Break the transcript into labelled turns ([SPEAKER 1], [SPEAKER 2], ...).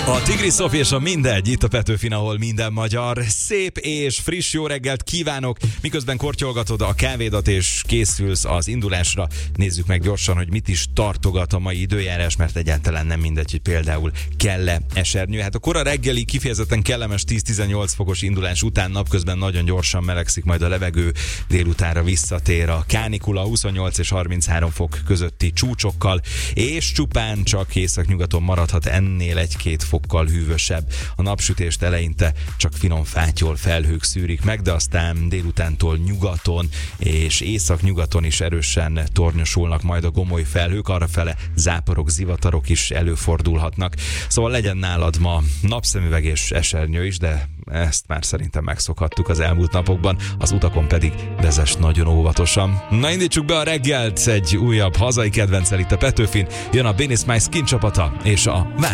[SPEAKER 1] A Tigriszov és a mindegy, itt a Petőfin, ahol minden magyar. Szép és friss jó reggelt kívánok, miközben kortyolgatod a kávédat és készülsz az indulásra. Nézzük meg gyorsan, hogy mit is tartogat a mai időjárás, mert egyáltalán nem mindegy, hogy például kell-e esernyő. Hát a kora reggeli kifejezetten kellemes 10-18 fokos indulás után napközben nagyon gyorsan melegszik majd a levegő, délutánra visszatér a kánikula 28 és 33 fok közötti csúcsokkal, és csupán csak északnyugaton maradhat ennél egy-két fokkal hűvösebb. A napsütést eleinte csak finom fátyol felhők szűrik meg, de aztán délutántól nyugaton és északnyugaton is erősen tornyosulnak majd a gomoly felhők, arrafele záporok, zivatarok is előfordulhatnak. Szóval legyen nálad ma napszemüveg és esernyő is, de ezt már szerintem megszokhattuk az elmúlt napokban, az utakon pedig vezess nagyon óvatosan. Na, indítsuk be a reggelt egy újabb hazai kedvenccel itt a Petőfin, jön a Benny Smiles Skin csapata és a